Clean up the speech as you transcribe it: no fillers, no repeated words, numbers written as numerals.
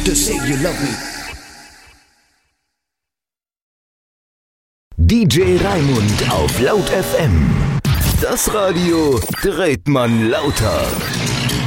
to say you love me. DJ Raimund auf Laut FM. Das Radio dreht man lauter.